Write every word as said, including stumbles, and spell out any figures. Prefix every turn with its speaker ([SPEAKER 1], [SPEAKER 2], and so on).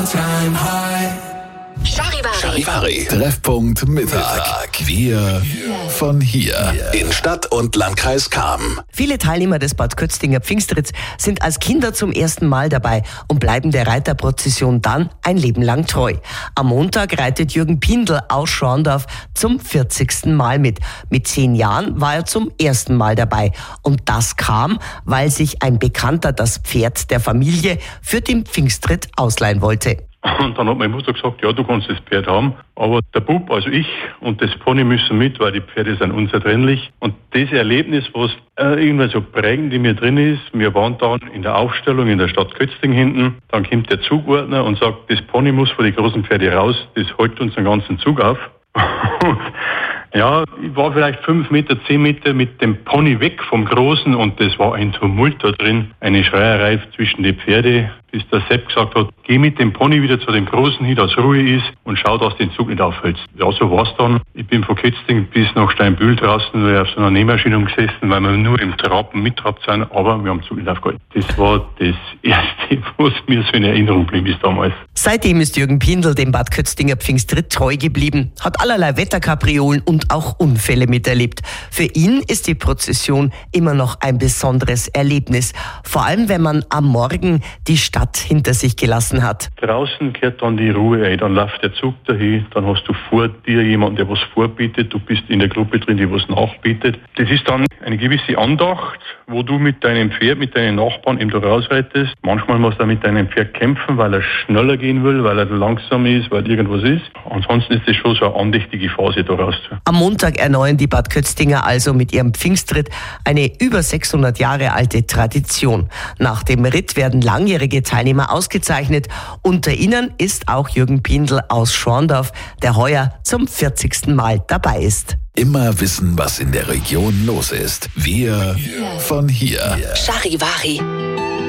[SPEAKER 1] Charivari. Treffpunkt Mittag. Wir von hier. In Stadt und Landkreis Cham.
[SPEAKER 2] Viele Teilnehmer des Bad Kötztinger Pfingstritts sind als Kinder zum ersten Mal dabei und bleiben der Reiterprozession dann ein Leben lang treu. Am Montag reitet Jürgen Pindl aus Schorndorf zum vierzigsten Mal mit. Mit zehn Jahren war er zum ersten Mal dabei. Und das kam, weil sich ein Bekannter das Pferd der Familie für den Pfingstritt ausleihen wollte.
[SPEAKER 3] Und dann hat meine Mutter gesagt, ja, du kannst das Pferd haben, aber der Bub, also ich und das Pony müssen mit, weil die Pferde sind unzertrennlich. Und das Erlebnis, was äh, irgendwie so prägend in mir drin ist, wir waren dann in der Aufstellung in der Stadt Kötzting hinten, dann kommt der Zugordner und sagt, das Pony muss vor die großen Pferde raus, das hält uns den ganzen Zug auf. Ja, ich war vielleicht fünf Meter, zehn Meter mit dem Pony weg vom Großen und das war ein Tumult da drin, eine Schreierei zwischen die Pferde, bis der Sepp gesagt hat, geh mit dem Pony wieder zu dem Großen hin, dass Ruhe ist und schau, dass den Zug nicht aufhältst. Ja, so war's dann. Ich bin von Kötzting bis nach Steinbühl draußen, weil ich auf so einer Nähmaschine gesessen, weil wir nur im Traben mittrabt sind, aber wir haben den Zug nicht aufgehalten. Das war das Erste, was mir so in Erinnerung blieb ist damals.
[SPEAKER 2] Seitdem ist Jürgen Pindl dem Bad Kötztinger Pfingstritt treu geblieben, hat allerlei Wetterkapriolen und auch Unfälle miterlebt. Für ihn ist die Prozession immer noch ein besonderes Erlebnis, vor allem wenn man am Morgen die Stadt hinter sich gelassen hat.
[SPEAKER 3] Draußen kehrt dann die Ruhe ein, dann läuft der Zug dahin, dann hast du vor dir jemanden, der was vorbietet, du bist in der Gruppe drin, die was nachbietet. Das ist dann eine gewisse Andacht, wo du mit deinem Pferd, mit deinen Nachbarn eben da rausreitest. Manchmal musst du mit deinem Pferd kämpfen, weil er schneller gehen will, weil er langsam ist, weil irgendwas ist. Ansonsten ist das schon so eine andächtige Phase da raus.
[SPEAKER 2] Am Montag erneuern die Bad Kötztinger also mit ihrem Pfingstritt eine über sechshundert Jahre alte Tradition. Nach dem Ritt werden langjährige Teilnehmer ausgezeichnet. Unter ihnen ist auch Jürgen Pindl aus Schorndorf, der heuer zum vierzigsten Mal dabei ist.
[SPEAKER 1] Immer wissen, was in der Region los ist. Wir von hier.
[SPEAKER 4] Charivari.